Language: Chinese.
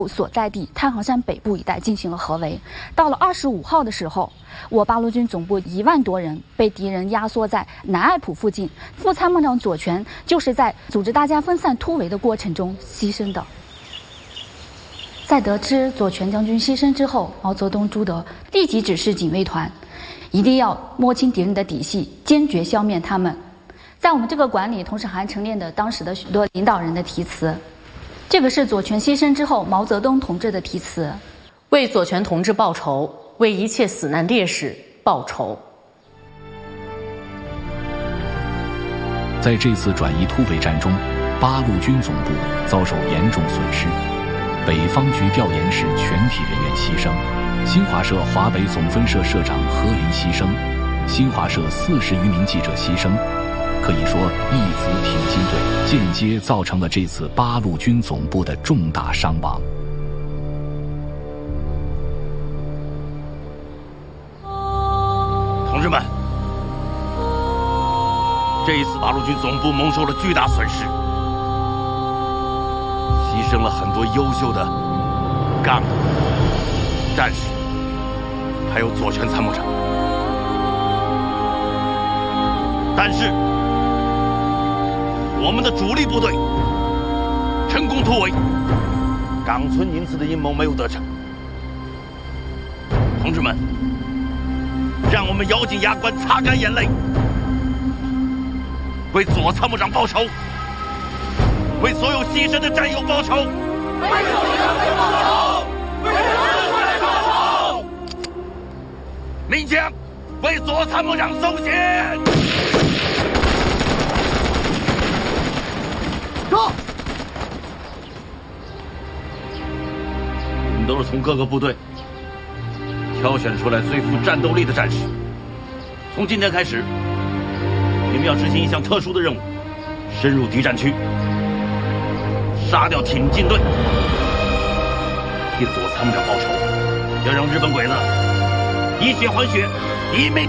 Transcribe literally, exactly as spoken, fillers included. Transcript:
所在地太行山北部一带进行了合围。到了二十五号的时候，我八路军总部一万多人被敌人压缩在南爱浦附近，副参谋长左权就是在组织大家分散突围的过程中牺牲的。在得知左权将军牺牲之后，毛泽东、朱德立即指示警卫团，一定要摸清敌人的底细，坚决消灭他们。在我们这个馆里，同时还陈列的当时的许多领导人的题词。这个是左权牺牲之后毛泽东同志的题词： 为左权同志报仇，为一切死难烈士报仇。 在这次转移突围战中，八路军总部遭受严重损失，北方局调研室全体人员牺牲，新华社华北总分社社长何林牺牲，新华社四十余名记者牺牲。可以说，义府挺进队间接造成了这次八路军总部的重大伤亡。 同志们，这一次八路军总部蒙受了巨大损失，牺牲了很多优秀的干部、战士，还有左权参谋长。但是，我们的主力部队成功突围，冈村宁次的阴谋没有得逞。同志们，让我们咬紧牙关，擦干眼泪，为左参谋长报仇，为所有牺牲的战友报仇，为左权队报仇，为所有战友报仇。鸣枪，为左参谋长送血。走！我们都是从各个部队挑选出来最富战斗力的战士。从今天开始，你们要执行一项特殊的任务，深入敌占区，杀掉挺进队，替左参谋长报仇，要让日本鬼子以血还血，以命